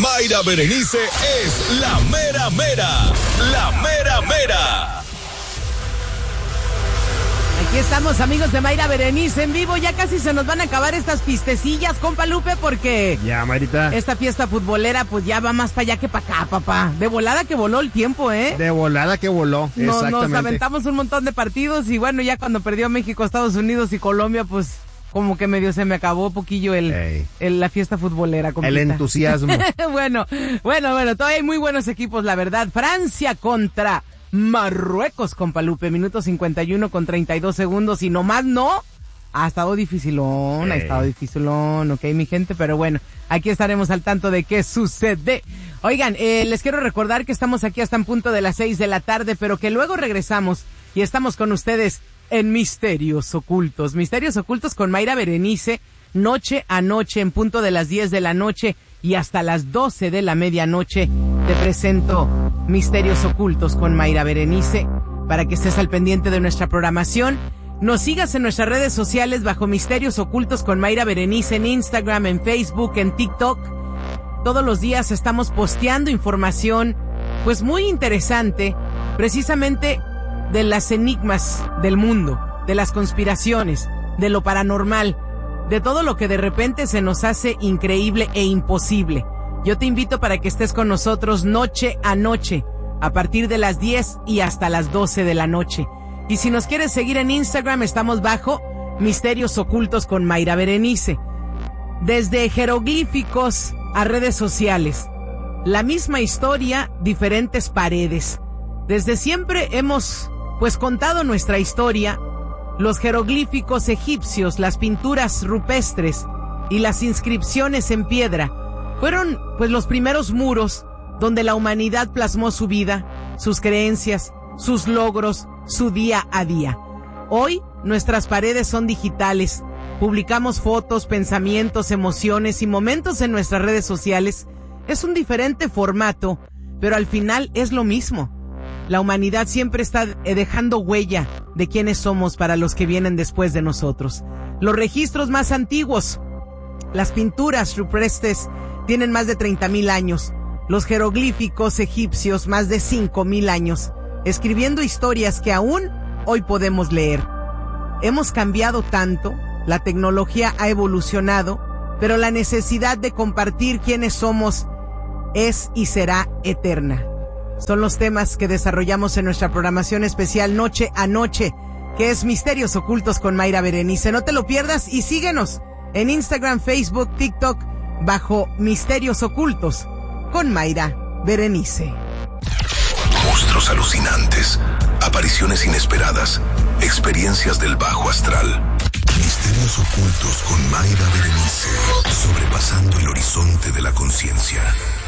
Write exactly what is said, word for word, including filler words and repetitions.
Mayra Berenice es la mera mera. La mera mera. Aquí estamos, amigos de Mayra Berenice en vivo. Ya casi se nos van a acabar estas pistecillas, compa Lupe, porque ya, Mayrita, esta fiesta futbolera pues ya va más para allá que para acá, papá. De volada que voló el tiempo, ¿eh? De volada que voló, no, exactamente. Nos aventamos un montón de partidos y bueno, ya cuando perdió México, Estados Unidos y Colombia, pues como que medio se me acabó poquillo el, el la fiesta futbolera. Compita. El entusiasmo. bueno, bueno, bueno, todavía hay muy buenos equipos, la verdad. Francia contra Marruecos, compa Lupe, minuto cincuenta y uno con treinta y dos segundos y nomás no, ha estado dificilón, hey. ha estado dificilón, ok, mi gente, pero bueno, aquí estaremos al tanto de qué sucede. Oigan, eh, les quiero recordar que estamos aquí hasta en punto de las seis de la tarde, pero que luego regresamos y estamos con ustedes en Misterios Ocultos, Misterios Ocultos con Mayra Berenice, noche a noche, en punto de las diez de la noche y hasta las doce de la medianoche, te presento Misterios Ocultos con Mayra Berenice, para que estés al pendiente de nuestra programación. Nos sigas en nuestras redes sociales bajo Misterios Ocultos con Mayra Berenice, en Instagram, en Facebook, en TikTok. Todos los días estamos posteando información, pues muy interesante, precisamente de las enigmas del mundo, de las conspiraciones, de lo paranormal, de todo lo que de repente se nos hace increíble e imposible. Yo te invito para que estés con nosotros noche a noche, a partir de las diez y hasta las doce de la noche. Y si nos quieres seguir en Instagram, estamos bajo Misterios Ocultos con Mayra Berenice. Desde jeroglíficos a redes sociales, la misma historia, diferentes paredes. Desde siempre hemos, pues, contado nuestra historia. Los jeroglíficos egipcios, las pinturas rupestres y las inscripciones en piedra fueron, pues, los primeros muros donde la humanidad plasmó su vida, sus creencias, sus logros, su día a día. Hoy, nuestras paredes son digitales. Publicamos fotos, pensamientos, emociones y momentos en nuestras redes sociales. Es un diferente formato, pero al final es lo mismo. La humanidad siempre está dejando huella de quiénes somos para los que vienen después de nosotros. Los registros más antiguos, las pinturas rupestres, tienen más de treinta mil años. Los jeroglíficos egipcios, más de cinco mil años, escribiendo historias que aún hoy podemos leer. Hemos cambiado tanto, la tecnología ha evolucionado, pero la necesidad de compartir quiénes somos es y será eterna. Son los temas que desarrollamos en nuestra programación especial Noche a Noche, que es Misterios Ocultos con Mayra Berenice. No te lo pierdas y síguenos en Instagram, Facebook, TikTok, bajo Misterios Ocultos con Mayra Berenice. Monstruos alucinantes, apariciones inesperadas, experiencias del bajo astral. Misterios Ocultos con Mayra Berenice, sobrepasando el horizonte de la conciencia.